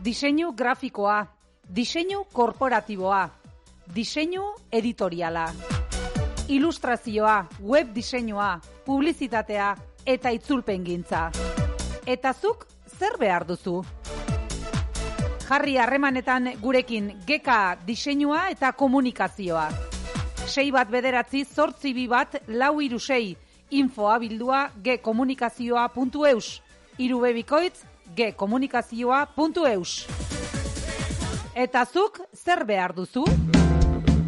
Diseinu grafikoa, diseinu korporatiboa, diseinu editoriala, ilustrazioa, web diseinua, publizitatea eta itzulpengintza. Eta zuk zer behar duzu? Jarri harremanetan gurekin GK diseinua eta komunikazioa. 6198426 info@gkomunikazioa.eus gkomunikazioa.eus. Eta zuk zer behar duzu?